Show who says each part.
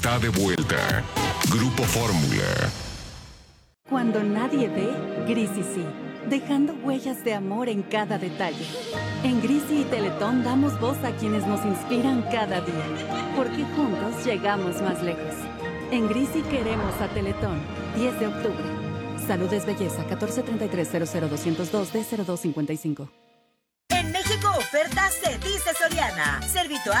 Speaker 1: Está de vuelta. Grupo Fórmula.
Speaker 2: Cuando nadie ve, Grisi sí, dejando huellas de amor en cada detalle. En Grisi y Teletón damos voz a quienes nos inspiran cada día, porque juntos llegamos más lejos. En Grisi queremos a Teletón. 10 de octubre. Salud es belleza. 1433-00202 D0255.
Speaker 3: En México, ofertas se dice Soriana. Servito